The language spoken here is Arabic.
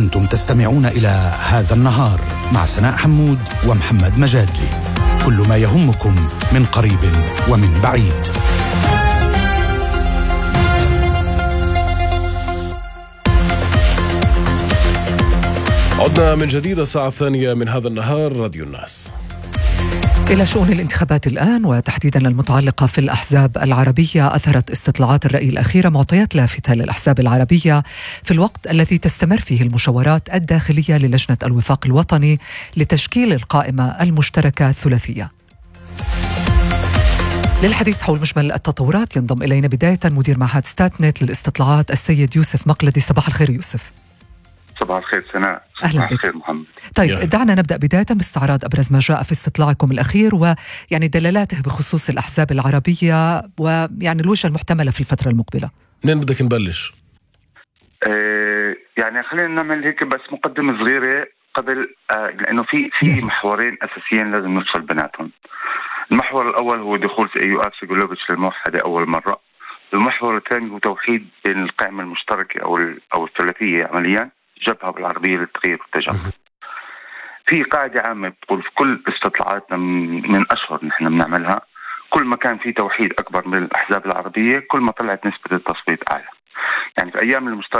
أنتم تستمعون إلى هذا النهار مع سناء حمود ومحمد مجادلي. كل ما يهمكم من قريب ومن بعيد. عدنا من جديد الساعة 2 من هذا النهار راديو الناس. إلى شؤون الانتخابات الآن، وتحديدا المتعلقة في الأحزاب العربية. أثرت استطلاعات الرأي الأخيرة معطيات لافتة للأحزاب العربية في الوقت الذي تستمر فيه المشاورات الداخلية للجنة الوفاق الوطني لتشكيل القائمة المشتركة الثلاثية. للحديث حول مجمل التطورات ينضم إلينا بداية مدير معهد ستاتنت للاستطلاعات السيد يوسف مقلدي. صباح الخير يوسف. صباح الخير سناء. أهلا بك. الخير محمد. طيب دعنا نبدأ بداية باستعراض أبرز ما جاء في استطلاعكم الأخير، ويعني دلالاته بخصوص الأحزاب العربية، ويعني الوجهة المحتملة في الفترة المقبلة. منين بدك نبلش؟ يعني خلينا نعمل هيك بس مقدمة صغيرة قبل، لأنه في محورين أساسيين لازم نفصل بيناتهم. المحور الأول هو دخول يؤاف سيغولوفيتش للموحدة أول مرة. المحور الثاني هو توحيد بين القائمة المشتركة أو الثلاثية عمليا، جبهة بالعربية للتغيير والتجمع. في قاعدة عامة بتقول في كل استطلاعاتنا من أشهر نحن بنعملها، كل ما كان في توحيد أكبر من الأحزاب العربية كل ما طلعت نسبة التصويت أعلى. يعني في أيام